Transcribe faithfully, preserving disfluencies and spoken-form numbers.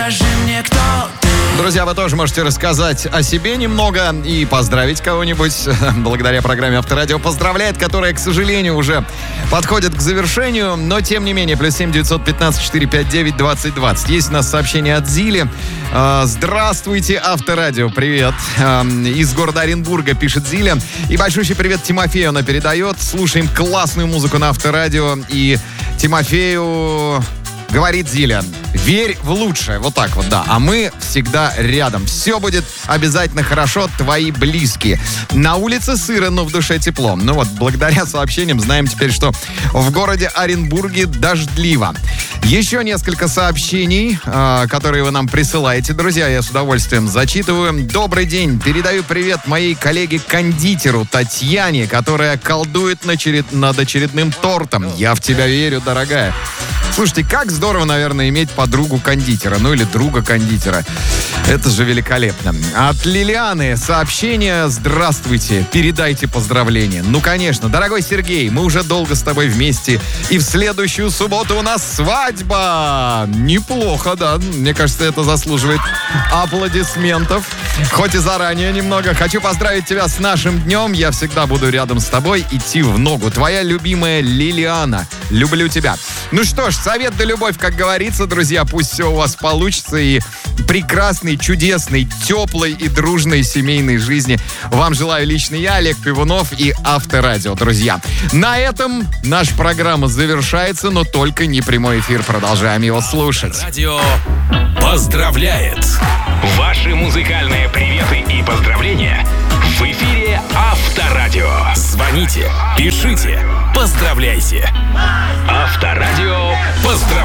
Скажи мне, кто ты? Друзья, вы тоже можете рассказать о себе немного и поздравить кого-нибудь благодаря программе «Авторадио поздравляет», которая, к сожалению, уже подходит к завершению, но тем не менее, плюс семь девятьсот пятнадцать четыре пять девять двадцать двадцать. Есть у нас сообщение от Зили. Здравствуйте, Авторадио, привет. Из города Оренбурга пишет Зиля. И большущий привет Тимофею она передает. Слушаем классную музыку на Авторадио. И Тимофею... Говорит Зиля, верь в лучшее, вот так вот, да. А мы всегда рядом. Все будет обязательно хорошо, твои близкие. На улице сыро, но в душе тепло. Ну вот, благодаря сообщениям знаем теперь, что в городе Оренбурге дождливо. Еще несколько сообщений, э, которые вы нам присылаете. Друзья, я с удовольствием зачитываю. Добрый день. Передаю привет моей коллеге-кондитеру Татьяне, которая колдует на черед... над очередным тортом. Я в тебя верю, дорогая. Слушайте, как здорово, наверное, иметь подругу-кондитера, ну или друга-кондитера. Это же великолепно. От Лилианы сообщение. Здравствуйте, передайте поздравления. Ну, конечно, дорогой Сергей, мы уже долго с тобой вместе. И в следующую субботу у нас свадьба. Неплохо, да. Мне кажется, это заслуживает аплодисментов. Хоть и заранее немного. Хочу поздравить тебя с нашим днем. Я всегда буду рядом с тобой, идти в ногу. Твоя любимая Лилиана. Люблю тебя. Ну что ж, совет да любовь, как говорится, друзья. Пусть все у вас получится и прекрасной, чудесной, теплой и дружной семейной жизни вам желаю лично я, Олег Пивунов и Авторадио, друзья. На этом наша программа завершается, но только не прямой эфир. Продолжаем его слушать. Радио поздравляет. Ваши музыкальные приветы и поздравления в эфире Авторадио. Звоните, пишите, поздравляйте. Авторадио поздравляет.